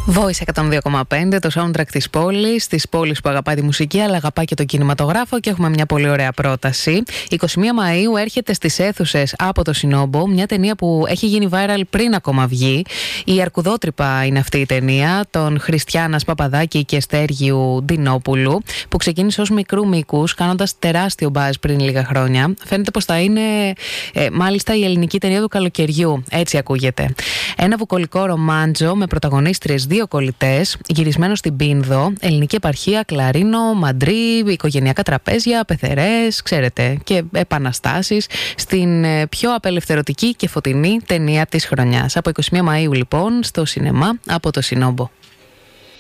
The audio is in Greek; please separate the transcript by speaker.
Speaker 1: Voice 102,5, το soundtrack της πόλης που αγαπάει τη μουσική αλλά αγαπάει και τον κινηματογράφο, και έχουμε μια πολύ ωραία πρόταση. 21 Μαΐου έρχεται στις αίθουσες Από το Σινόμπο μια ταινία που έχει γίνει viral πριν ακόμα βγει. Η Αρκουδότρυπα είναι αυτή η ταινία των Χριστιάνας Παπαδάκη και Στέργιου Ντινόπουλου, που ξεκίνησε ως μικρού μήκους κάνοντας τεράστιο μπάζ πριν λίγα χρόνια. Φαίνεται πως θα είναι μάλιστα η ελληνική ταινία του καλοκαιριού, έτσι ακούγεται. Ένα βουκολικό ρομάντζο με πρωταγωνίστριες δύο κολλητές, γυρισμένο στην Πίνδο, ελληνική επαρχία, κλαρίνο, μαντρί, οικογενειακά τραπέζια, πεθερές, ξέρετε, και επαναστάσεις, στην πιο απελευθερωτική και φωτεινή ταινία της χρονιάς. Από 21 Μαΐου λοιπόν στο σινεμά Από το Σινόμπο.